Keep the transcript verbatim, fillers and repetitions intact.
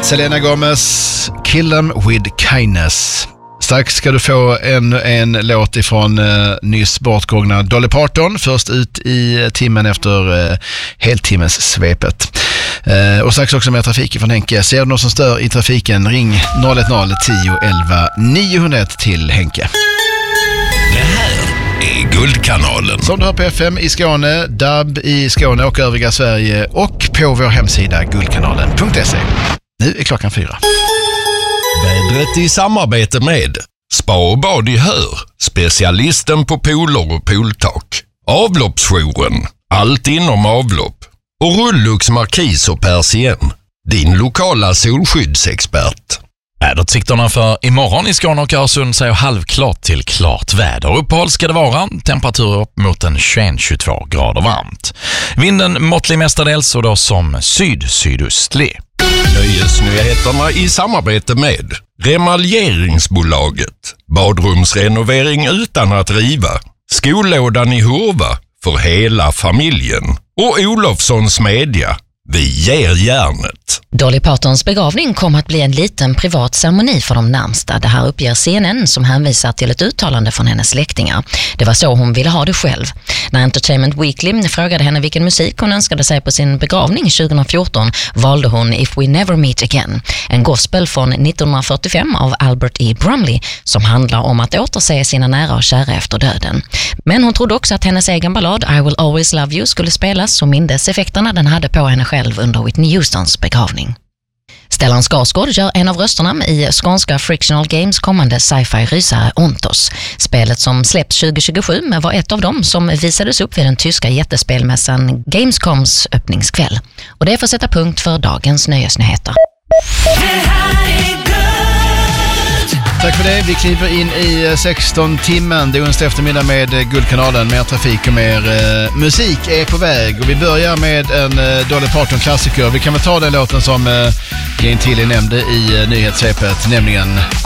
Selena Gomez, Kill 'em with kindness. Strax ska du få en, en låt ifrån eh, nyss bortgångna Dolly Parton. Först ut i timmen efter eh, heltimmens svepet. Eh, och strax också med trafik från Henke. Ser du någon som stör i trafiken, ring noll ett noll tio elva niohundraett till Henke. Det här är Guldkanalen. Som du har på F M i Skåne, D A B i Skåne och övriga Sverige och på vår hemsida guldkanalen punkt se. Nu är klockan fyra. Vädret i samarbete med Spa och bad i Hör, specialisten på pooler och pooltak. Avloppsjouren, allt inom avlopp. Och Rullux Markis och Persien, din lokala solskyddsexpert. Väderutsikterna för imorgon i Skåne och Öresund säger halvklart till klart väder. Uppehåll ska det vara, temperaturer upp mot en tjugoett till tjugotvå grader varmt. Vinden måttlig mestadels och då som syd-sydöstlig. Nöjesnyheterna i samarbete med Remaljeringsbolaget, badrumsrenovering utan att riva, skollådan i Hurva för hela familjen och Olofssons media. Vi ger järnet. Dolly Partons begravning kommer att bli en liten privat ceremoni för de närmsta. Det här uppger C N N som hänvisar till ett uttalande från hennes släktingar. Det var så hon ville ha det själv. När Entertainment Weekly frågade henne vilken musik hon önskade sig på sin begravning tjugo fjorton valde hon If We Never Meet Again, en gospel från nittonhundrafyrtiofem av Albert E. Brumley som handlar om att återse sina nära och kära efter döden. Men hon trodde också att hennes egen ballad I Will Always Love You skulle spelas och mindes effekterna den hade på henne själv under Whitney Houstons begravning. Stellan Skarsgård gör en av rösterna i skånska Frictional Games kommande sci-fi-rysare Ontos. Spelet som släpps tjugo tjugosju var ett av dem som visades upp vid den tyska jättespelmässan Gamescoms öppningskväll. Och det får sätta punkt för dagens nöjesnyheter. Tack för det. Vi kliver in i sexton timmen. Det är onsdag eftermiddag med Guldkanalen. Mer trafik och mer eh, musik är på väg. Och vi börjar med en eh, Dolly Parton-klassiker. Vi kan väl ta den låten som eh, Jane Tilly nämnde i eh, nyhetssvepet, nämligen